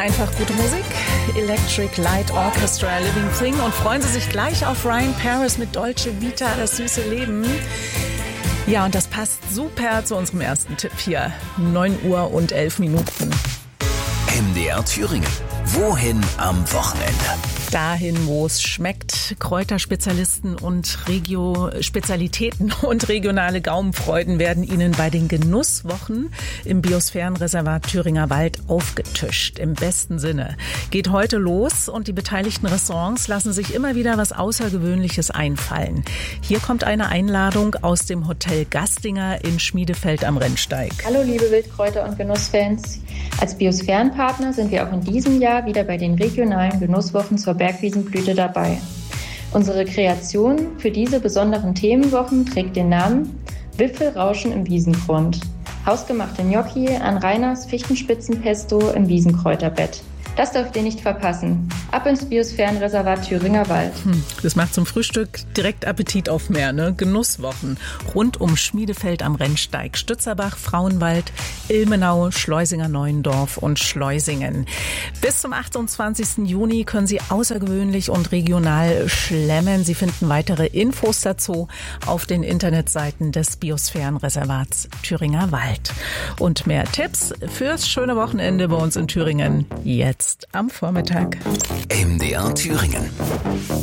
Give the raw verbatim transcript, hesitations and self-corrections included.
Einfach gute Musik, Electric Light Orchestra, Living Thing, und freuen Sie sich gleich auf Ryan Paris mit Dolce Vita, das süße Leben. Ja, und das passt super zu unserem ersten Tipp hier. neun Uhr und elf Minuten. M D R Thüringen. Wohin am Wochenende? Dahin, wo es schmeckt. Kräuterspezialisten und Regio-Spezialitäten und regionale Gaumenfreuden werden Ihnen bei den Genusswochen im Biosphärenreservat Thüringer Wald aufgetischt. Im besten Sinne. Geht heute los und die beteiligten Restaurants lassen sich immer wieder was Außergewöhnliches einfallen. Hier kommt eine Einladung aus dem Hotel Gastinger in Schmiedefeld am Rennsteig. Hallo liebe Wildkräuter- und Genussfans. Als Biosphärenpartner sind wir auch in diesem Jahr wieder bei den regionalen Genusswochen zur Bergwiesenblüte dabei. Unsere Kreation für diese besonderen Themenwochen trägt den Namen Wipfelrauschen im Wiesengrund. Hausgemachte Gnocchi an Reiners Fichtenspitzenpesto im Wiesenkräuterbett. Das dürft ihr nicht verpassen. Ab ins Biosphärenreservat Thüringer Wald. Hm, das macht zum Frühstück direkt Appetit auf mehr, ne? Genusswochen rund um Schmiedefeld am Rennsteig, Stützerbach, Frauenwald, Ilmenau, Schleusinger Neuendorf und Schleusingen. Bis zum achtundzwanzigsten Juni können Sie außergewöhnlich und regional schlemmen. Sie finden weitere Infos dazu auf den Internetseiten des Biosphärenreservats Thüringer Wald. Und mehr Tipps fürs schöne Wochenende bei uns in Thüringen jetzt am Vormittag. M D R Thüringen.